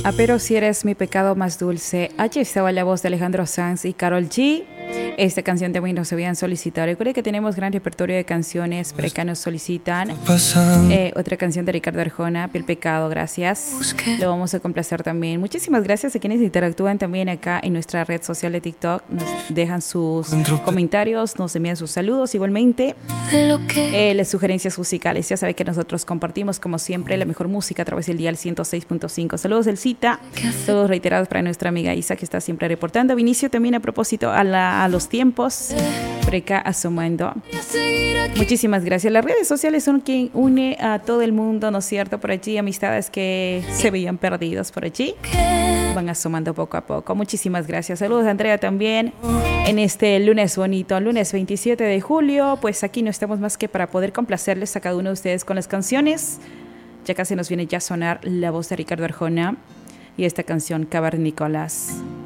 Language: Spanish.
Pero si eres mi pecado más dulce. Allí estaba la voz de Alejandro Sanz y Karol G. Esta canción también nos habían solicitado. Recuerden que tenemos gran repertorio de canciones. Por acá nos solicitan otra canción de Ricardo Arjona, El Pecado, gracias. Lo vamos a complacer también. Muchísimas gracias a quienes interactúan también acá en nuestra red social de TikTok. Nos dejan sus comentarios, nos envían sus saludos. Igualmente, las sugerencias musicales. Ya saben que nosotros compartimos, como siempre, la mejor música a través del dial 106.5. Saludos del Cita. Todos reiterados para nuestra amiga Isa, que está siempre reportando. Vinicio también a propósito a los tiempos, por acá asomando. Muchísimas gracias. Las redes sociales son quien une a todo el mundo, ¿no es cierto? Por allí, amistades que se veían perdidos por allí van asomando poco a poco. Muchísimas gracias. Saludos a Andrea también en este lunes bonito, lunes 27 de julio. Pues aquí no estamos más que para poder complacerles a cada uno de ustedes con las canciones. Ya casi nos viene ya a sonar la voz de Ricardo Arjona y esta canción Cabernicolas.